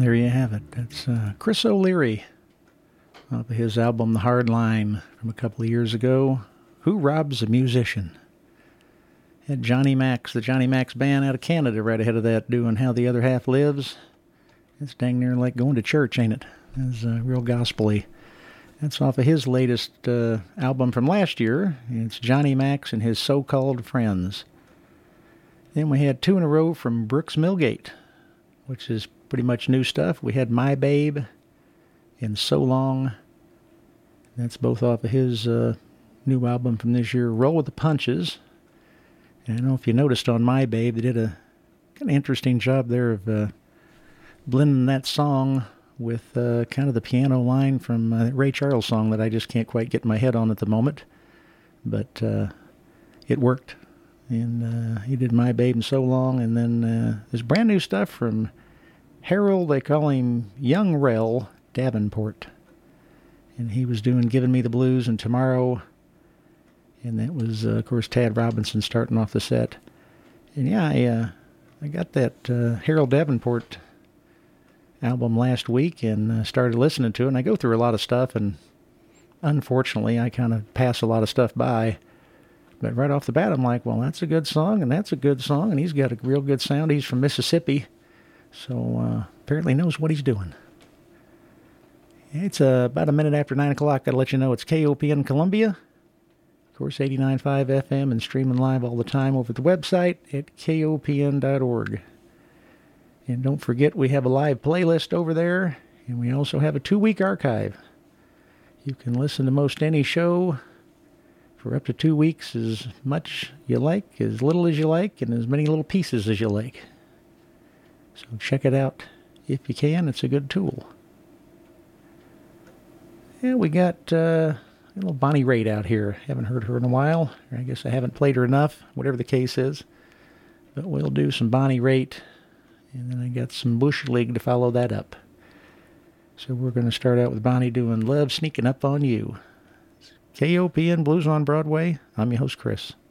there you have it. That's Chris O'Leary off of his album The Hard Line from a couple of years ago. Who Robs a Musician? Had Johnny Max, the Johnny Max Band out of Canada right ahead of that, doing How the Other Half Lives. It's dang near like going to church, ain't it? It's real gospel-y. That's off of his latest album from last year. It's Johnny Max and His So-Called Friends. Then we had two in a row from Brooks Millgate, which is pretty much new stuff. We had My Babe and So Long. That's both off of his new album from this year, Roll with the Punches. And I don't know if you noticed on My Babe, they did a kind of interesting job there of blending that song with kind of the piano line from that Ray Charles song that I just can't quite get my head on at the moment. But it worked. And he did My Babe and So Long. And then there's brand new stuff from Harold, they call him Young Rel Davenport. And he was doing Giving Me the Blues and Tomorrow. And that was, of course, Tad Robinson starting off the set. And yeah, I got that Harold Davenport album last week and started listening to it. And I go through a lot of stuff, and unfortunately, I kind of pass a lot of stuff by. But right off the bat, I'm like, well, that's a good song, and that's a good song, and he's got a real good sound. He's from Mississippi, so apparently knows what he's doing. It's about a minute after 9 o'clock. Got to let you know it's KOPN Columbia. Of course, 89.5 FM and streaming live all the time over at the website at kopn.org. And don't forget, we have a live playlist over there, and we also have a 2-week archive. You can listen to most any show for up to 2 weeks, as much you like, as little as you like, and as many little pieces as you like. So check it out if you can. It's a good tool. Yeah, we got a little Bonnie Raitt out here. Haven't heard her in a while. I guess I haven't played her enough, whatever the case is. But we'll do some Bonnie Raitt. And then I got some Bush League to follow that up. So we're going to start out with Bonnie doing Love Sneaking Up on You. KOPN Blues on Broadway. I'm your host, Chris.